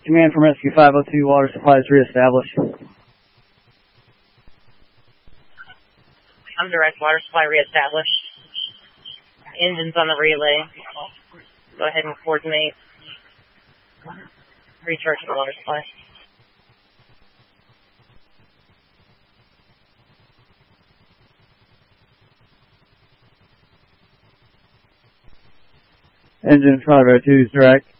Command from Rescue 502, water supply is reestablished. I'm direct, water supply reestablished. Engines on the relay. Go ahead and coordinate. Recharge the water supply. Engine 502 is direct.